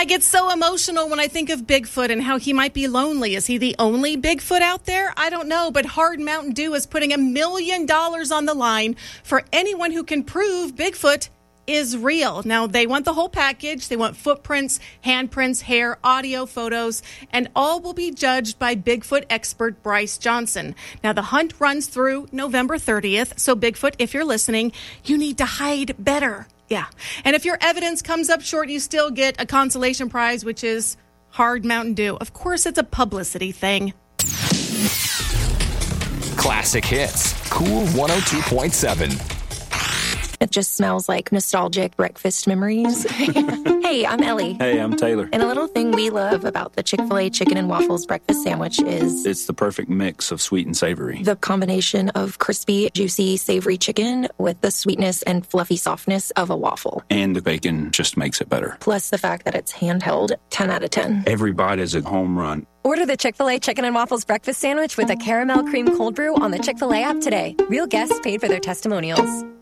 I get so emotional when I think of Bigfoot and how he might be lonely. Is he the only Bigfoot out there? I don't know, but Hard Mountain Dew is putting $1 million on the line for anyone who can prove Bigfoot is real. Now, they want the whole package. They want footprints, handprints, hair, audio, photos, and all will be judged by Bigfoot expert Bryce Johnson. Now, the hunt runs through November 30th, so Bigfoot, if you're listening, you need to hide better. Yeah. And if your evidence comes up short, you still get a consolation prize, which is Hard Mountain Dew. Of course, it's a publicity thing. Classic hits. Cool 102.7. It just smells like nostalgic breakfast memories. Hey, I'm Ellie. Hey, I'm Taylor. And a little thing we love about the Chick-fil-A chicken and waffles breakfast sandwich is It's the perfect mix of sweet and savory. the combination of crispy, juicy, savory chicken with the sweetness and fluffy softness of a waffle. And the bacon just makes it better. Plus the fact that it's handheld, 10 out of 10. Every bite is a home run. Order the Chick-fil-A Chicken and Waffles Breakfast Sandwich with a caramel cream cold brew on the Chick-fil-A app today. Real guests paid for their testimonials.